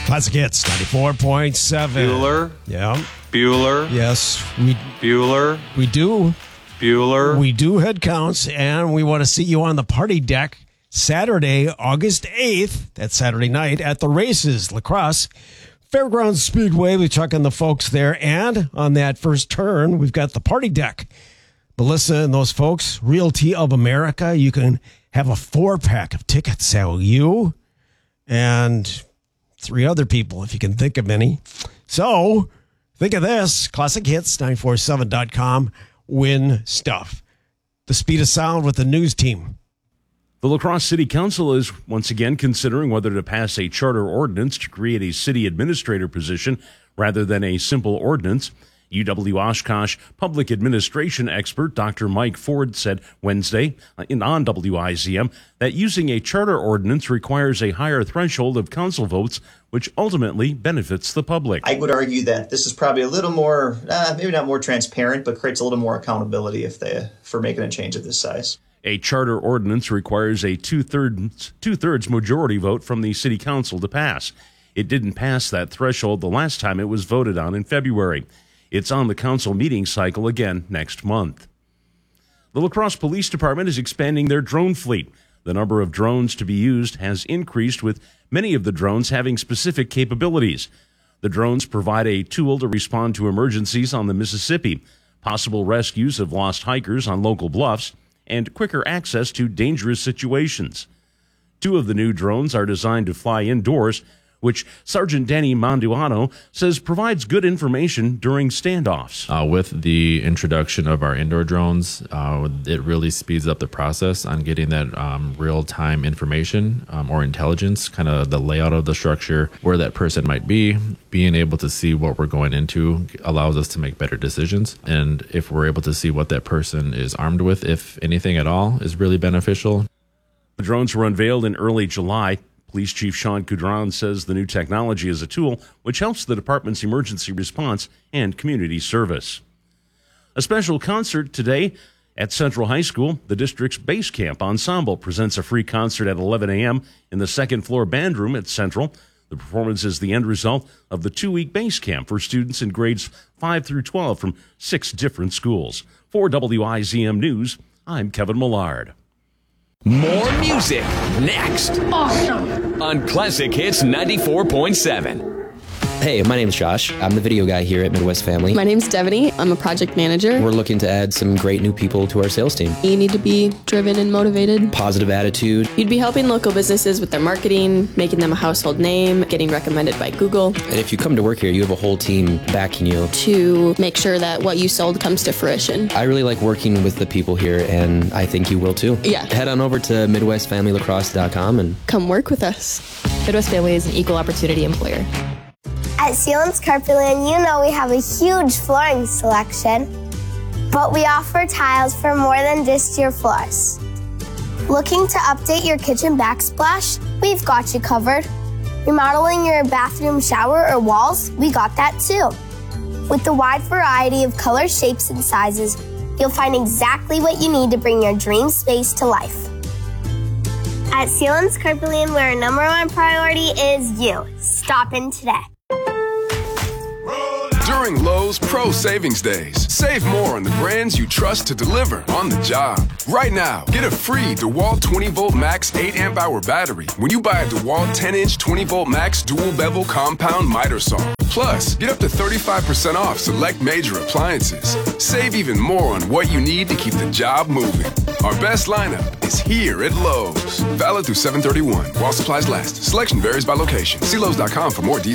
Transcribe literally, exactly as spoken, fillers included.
Classic Hits, ninety-four point seven. Bueller. Yeah. Bueller. Yes, we Bueller. we do. Bueller. We do head counts, and we want to see you on the party deck Saturday, August eighth. That's Saturday night at the races, La Crosse Fairgrounds Speedway. We're chucking the folks there, and on that first turn, we've got the party deck. Melissa and those folks, Realty of America, you can have a four-pack of tickets. So you and three other people, if you can think of any. So think of this, classic hits nine four seven dot com, win stuff. The speed of sound with the news team. The La Crosse City Council is once again considering whether to pass a charter ordinance to create a city administrator position rather than a simple ordinance. U W Oshkosh public administration expert Doctor Mike Ford said Wednesday in on W I Z M that using a charter ordinance requires a higher threshold of council votes, which ultimately benefits the public. I would argue that this is probably a little more, uh, maybe not more transparent, but creates a little more accountability if they for making a change of this size. A charter ordinance requires a two-thirds, two-thirds majority vote from the city council to pass. It didn't pass that threshold the last time it was voted on in February. It's on the council meeting cycle again next month. The La Crosse Police Department is expanding their drone fleet. The number of drones to be used has increased, with many of the drones having specific capabilities. The drones provide a tool to respond to emergencies on the Mississippi, possible rescues of lost hikers on local bluffs, and quicker access to dangerous situations. Two of the new drones are designed to fly indoors, which Sergeant Danny Manduano says provides good information during standoffs. Uh, with the introduction of our indoor drones, uh, it really speeds up the process on getting that um, real-time information um, or intelligence, kind of the layout of the structure, where that person might be. Being able to see what we're going into allows us to make better decisions. And if we're able to see what that person is armed with, if anything at all, is really beneficial. The drones were unveiled in early July. Police Chief Sean Coudron says the new technology is a tool which helps the department's emergency response and community service. A special concert today at Central High School. The district's Bass Camp Ensemble presents a free concert at eleven a.m. in the second floor band room at Central. The performance is the end result of the two-week Bass Camp for students in grades five through twelve from six different schools. For W I Z M News, I'm Kevin Millard. More music next. Awesome. On Classic Hits ninety-four point seven. Hey, my name's Josh. I'm the video guy here at Midwest Family. My name's Devaney. I'm a project manager. We're looking to add some great new people to our sales team. You need to be driven and motivated. Positive attitude. You'd be helping local businesses with their marketing, making them a household name, getting recommended by Google. And if you come to work here, you have a whole team backing you to make sure that what you sold comes to fruition. I really like working with the people here, and I think you will too. Yeah. Head on over to midwest family lacrosse dot com and come work with us. Midwest Family is an equal opportunity employer. At Sealands Carpetland, you know we have a huge flooring selection, but we offer tiles for more than just your floors. Looking to update your kitchen backsplash? We've got you covered. Remodeling your bathroom shower or walls? We got that too. With the wide variety of colors, shapes, and sizes, you'll find exactly what you need to bring your dream space to life. At Sealands Carpetland, where our number one priority is you. Stop in today. During Lowe's Pro Savings Days, save more on the brands you trust to deliver on the job. Right now, get a free DeWalt twenty volt max eight amp hour battery when you buy a DeWalt ten inch twenty volt max dual bevel compound miter saw. Plus, get up to thirty-five percent off select major appliances. Save even more on what you need to keep the job moving. Our best lineup is here at Lowe's. Valid through seven thirty-one while supplies last. Selection varies by location. See Lowe's dot com for more details.